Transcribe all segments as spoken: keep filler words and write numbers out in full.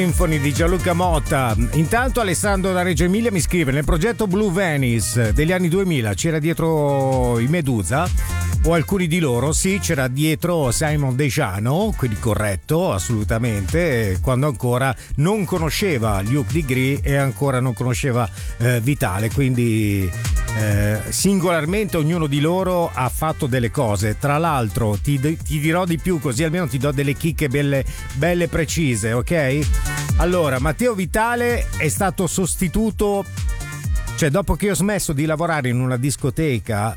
Sinfoni di Gianluca Motta. Intanto Alessandro da Reggio Emilia mi scrive: nel progetto Blue Venice degli anni duemila c'era dietro i Medusa o alcuni di loro? Sì, c'era dietro Simon Dejano, quindi corretto assolutamente, quando ancora non conosceva Luke Degree e ancora non conosceva eh, Vitale, quindi eh, singolarmente ognuno di loro ha fatto delle cose. Tra l'altro ti, ti dirò di più, così almeno ti do delle chicche belle, belle precise, ok? Allora, Matteo Vitale è stato sostituto, cioè dopo che ho smesso di lavorare in una discoteca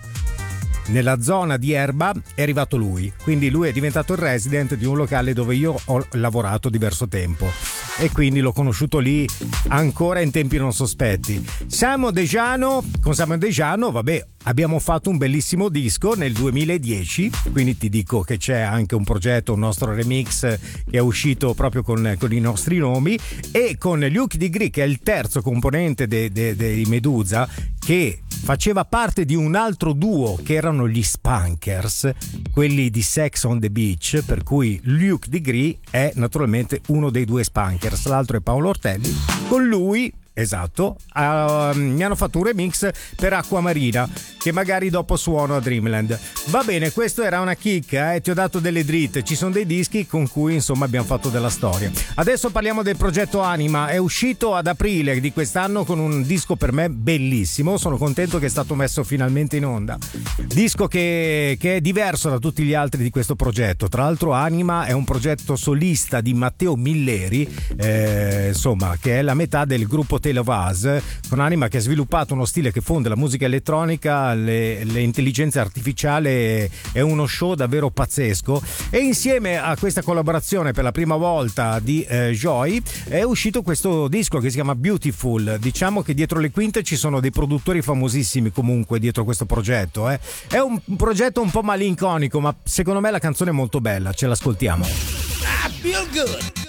nella zona di Erba è arrivato lui, quindi lui è diventato il resident di un locale dove io ho lavorato diverso tempo e quindi l'ho conosciuto lì ancora in tempi non sospetti. Simon Dejano, con Simon Dejano, vabbè, abbiamo fatto un bellissimo disco nel duemiladieci, quindi ti dico che c'è anche un progetto, un nostro remix che è uscito proprio con, con i nostri nomi, e con Luke Degree, che è il terzo componente dei de, de Medusa, che faceva parte di un altro duo che erano gli Spankers, quelli di Sex on the Beach, per cui Luke Degree è naturalmente uno dei due Spankers, l'altro è Paolo Ortelli. Con lui, esatto, uh, mi hanno fatto un remix per Acquamarina che magari dopo suono a Dreamland. Va bene, questo era una chicca, eh? Ti ho dato delle dritte, ci sono dei dischi con cui insomma abbiamo fatto della storia. Adesso parliamo del progetto Anima, è uscito ad aprile di quest'anno con un disco per me bellissimo, sono contento che è stato messo finalmente in onda, disco che, che è diverso da tutti gli altri di questo progetto. Tra l'altro Anima è un progetto solista di Matteo Milleri, eh, insomma, che è la metà del gruppo Telovaz, con Anima che ha sviluppato uno stile che fonde la musica elettronica, le, le intelligenze artificiali, è uno show davvero pazzesco, e insieme a questa collaborazione per la prima volta di eh, Joy è uscito questo disco che si chiama Beautiful. Diciamo che dietro le quinte ci sono dei produttori famosissimi comunque dietro questo progetto, eh. È un progetto un po' malinconico, ma secondo me la canzone è molto bella, ce l'ascoltiamo. I feel good.